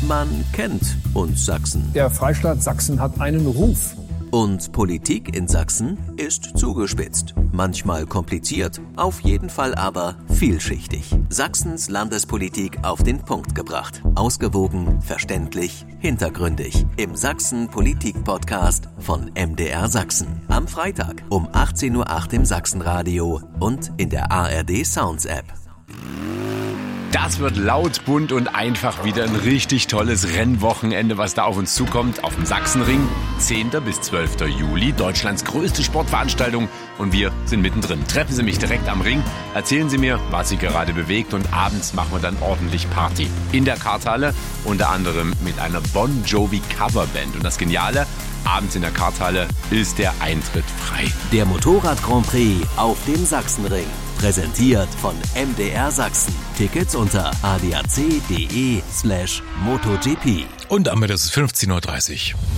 Man kennt uns Sachsen. Der Freistaat Sachsen hat einen Ruf. Und Politik in Sachsen ist zugespitzt, manchmal kompliziert, auf jeden Fall aber vielschichtig. Sachsens Landespolitik auf den Punkt gebracht. Ausgewogen, verständlich, hintergründig. Im Sachsen-Politik-Podcast von MDR Sachsen. Am Freitag um 18:08 Uhr im Sachsenradio und in der ARD Sounds App. Das wird laut, bunt und einfach wieder ein richtig tolles Rennwochenende, was da auf uns zukommt. Auf dem Sachsenring, 10. bis 12. Juli, Deutschlands größte Sportveranstaltung. Und wir sind mittendrin. Treffen Sie mich direkt am Ring, erzählen Sie mir, was Sie gerade bewegt. Und abends machen wir dann ordentlich Party. In der Karthalle, unter anderem mit einer Bon Jovi Coverband. Und das Geniale, abends in der Karthalle ist der Eintritt frei. Der Motorrad Grand Prix auf dem Sachsenring. Präsentiert von MDR Sachsen. Tickets unter adac.de/MotoGP. Und damit ist es 15:30 Uhr.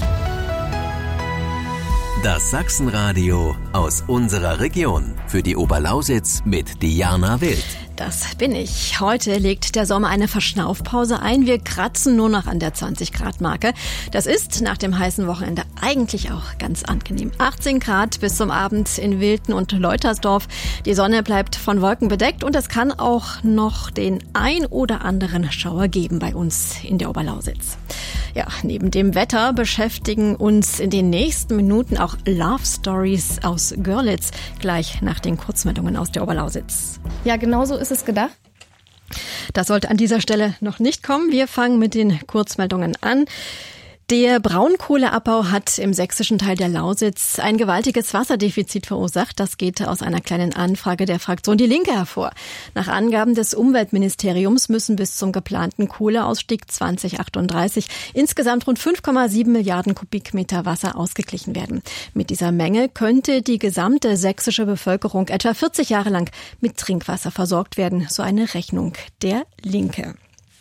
Das Sachsenradio aus unserer Region. Für die Oberlausitz mit Diana Wild. Das bin ich. Heute legt der Sommer eine Verschnaufpause ein. Wir kratzen nur noch an der 20-Grad-Marke. Das ist nach dem heißen Wochenende eigentlich auch ganz angenehm. 18 Grad bis zum Abend in Wilten und Leutersdorf. Die Sonne bleibt von Wolken bedeckt und es kann auch noch den ein oder anderen Schauer geben bei uns in der Oberlausitz. Ja, neben dem Wetter beschäftigen uns in den nächsten Minuten auch Love Stories aus Görlitz, gleich nach den Kurzmeldungen aus der Oberlausitz. Ja, genau so ist es gedacht. Das sollte an dieser Stelle noch nicht kommen. Wir fangen mit den Kurzmeldungen an. Der Braunkohleabbau hat im sächsischen Teil der Lausitz ein gewaltiges Wasserdefizit verursacht. Das geht aus einer kleinen Anfrage der Fraktion Die Linke hervor. Nach Angaben des Umweltministeriums müssen bis zum geplanten Kohleausstieg 2038 insgesamt rund 5,7 Milliarden Kubikmeter Wasser ausgeglichen werden. Mit dieser Menge könnte die gesamte sächsische Bevölkerung etwa 40 Jahre lang mit Trinkwasser versorgt werden, so eine Rechnung der Linke.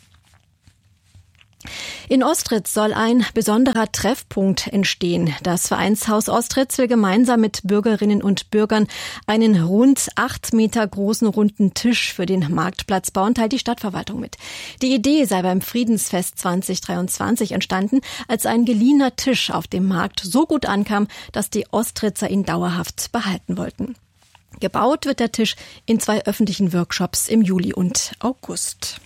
In Ostritz soll ein besonderer Treffpunkt entstehen. Das Vereinshaus Ostritz will gemeinsam mit Bürgerinnen und Bürgern einen rund 8 Meter großen runden Tisch für den Marktplatz bauen, teilt die Stadtverwaltung mit. Die Idee sei beim Friedensfest 2023 entstanden, als ein geliehener Tisch auf dem Markt so gut ankam, dass die Ostritzer ihn dauerhaft behalten wollten. Gebaut wird der Tisch in 2 öffentlichen Workshops im Juli und August.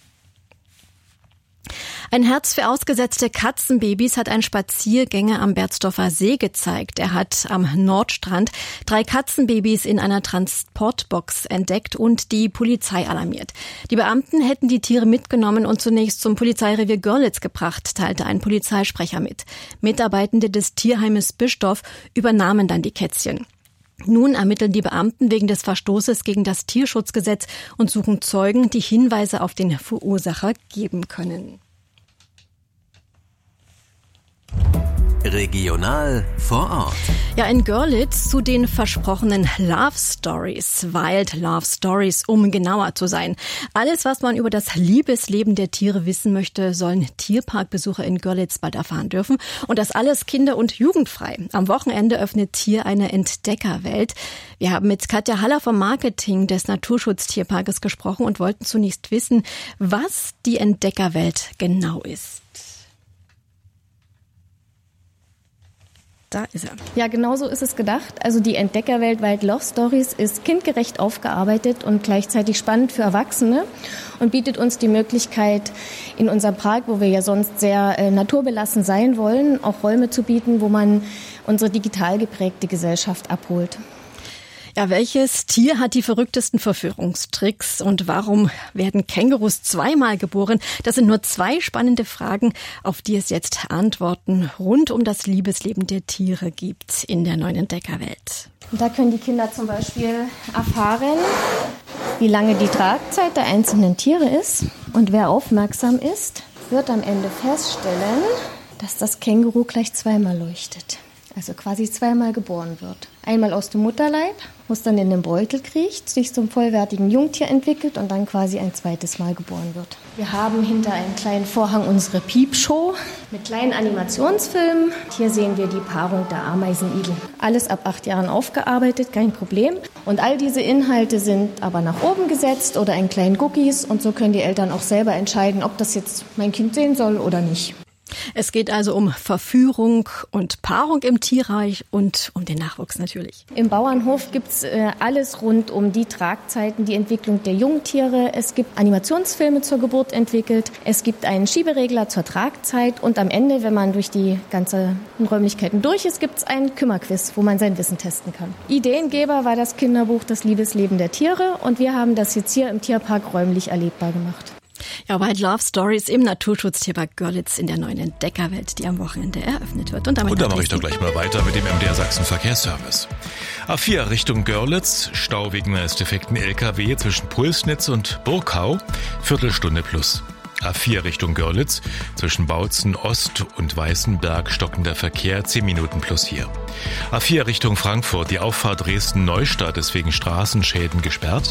Ein Herz für ausgesetzte Katzenbabys hat ein Spaziergänger am Berzdorfer See gezeigt. Er hat am Nordstrand 3 Katzenbabys in einer Transportbox entdeckt und die Polizei alarmiert. Die Beamten hätten die Tiere mitgenommen und zunächst zum Polizeirevier Görlitz gebracht, teilte ein Polizeisprecher mit. Mitarbeitende des Tierheimes Bischdorf übernahmen dann die Kätzchen. Nun ermitteln die Beamten wegen des Verstoßes gegen das Tierschutzgesetz und suchen Zeugen, die Hinweise auf den Verursacher geben können. Regional vor Ort. Ja, in Görlitz zu den versprochenen Love Stories, Wild Love Stories, um genauer zu sein. Alles, was man über das Liebesleben der Tiere wissen möchte, sollen Tierparkbesucher in Görlitz bald erfahren dürfen. Und das alles kinder- und jugendfrei. Am Wochenende öffnet hier eine Entdeckerwelt. Wir haben mit Katja Haller vom Marketing des Naturschutztierparkes gesprochen und wollten zunächst wissen, was die Entdeckerwelt genau ist. Da ist er. Ja, genau so ist es gedacht. Also die Entdeckerwelt Wild Love Stories ist kindgerecht aufgearbeitet und gleichzeitig spannend für Erwachsene und bietet uns die Möglichkeit, in unserem Park, wo wir ja sonst sehr naturbelassen sein wollen, auch Räume zu bieten, wo man unsere digital geprägte Gesellschaft abholt. Ja, welches Tier hat die verrücktesten Verführungstricks und warum werden Kängurus zweimal geboren? Das sind nur 2 spannende Fragen, auf die es jetzt Antworten rund um das Liebesleben der Tiere gibt in der neuen Entdeckerwelt. Und da können die Kinder zum Beispiel erfahren, wie lange die Tragzeit der einzelnen Tiere ist. Und wer aufmerksam ist, wird am Ende feststellen, dass das Känguru gleich zweimal leuchtet. also quasi zweimal geboren wird. Einmal aus dem Mutterleib, wo es dann in den Beutel kriecht, sich zum vollwertigen Jungtier entwickelt und dann quasi ein zweites Mal geboren wird. Wir haben hinter einem kleinen Vorhang unsere Piepshow mit kleinen Animationsfilmen. Hier sehen wir die Paarung der Ameisenigel. Alles ab 8 Jahren aufgearbeitet, kein Problem. Und all diese Inhalte sind aber nach oben gesetzt oder in kleinen Cookies und so können die Eltern auch selber entscheiden, ob das jetzt mein Kind sehen soll oder nicht. Es geht also um Verführung und Paarung im Tierreich und um den Nachwuchs natürlich. Im Bauernhof gibt's alles rund um die Tragzeiten, die Entwicklung der Jungtiere. Es gibt Animationsfilme zur Geburt entwickelt. Es gibt einen Schieberegler zur Tragzeit. Und am Ende, wenn man durch die ganzen Räumlichkeiten durch ist, gibt's einen Kümmerquiz, wo man sein Wissen testen kann. Ideengeber war das Kinderbuch Das Liebesleben der Tiere. Und wir haben das jetzt hier im Tierpark räumlich erlebbar gemacht. Ja, Wild Love Stories im Naturschutztierpark Görlitz in der neuen Entdeckerwelt, die am Wochenende eröffnet wird. Und da mache ich doch gleich mal weiter mit dem MDR Sachsen Verkehrsservice. A4 Richtung Görlitz, Stau wegen eines defekten LKW zwischen Pulsnitz und Burkau, Viertelstunde plus. A4 Richtung Görlitz, zwischen Bautzen Ost und Weißenberg stockender Verkehr, 10 Minuten plus hier. A4 Richtung Frankfurt, die Auffahrt Dresden-Neustadt ist wegen Straßenschäden gesperrt.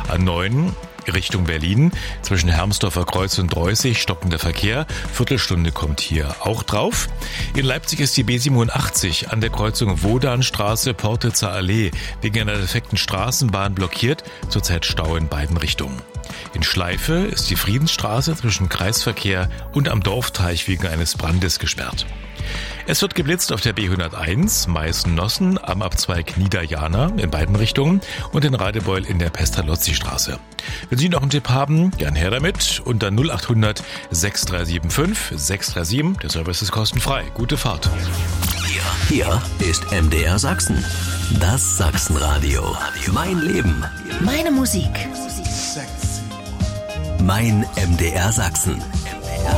A9 Richtung Berlin, zwischen Hermsdorfer Kreuz und Dreußig stockender Verkehr, Viertelstunde kommt hier auch drauf. In Leipzig ist die B87 an der Kreuzung Wodanstraße, Portitzer Allee wegen einer defekten Straßenbahn blockiert, zurzeit Stau in beiden Richtungen. In Schleife ist die Friedensstraße zwischen Kreisverkehr und am Dorfteich wegen eines Brandes gesperrt. Es wird geblitzt auf der B101 Meißen-Nossen am Abzweig Niederjana in beiden Richtungen und in Radebeul in der Pestalozzi-Straße. Wenn Sie noch einen Tipp haben, gern her damit unter 0800 6375 637. Der Service ist kostenfrei. Gute Fahrt. Hier ist MDR Sachsen. Das Sachsenradio. Mein Leben. Meine Musik. Mein MDR Sachsen.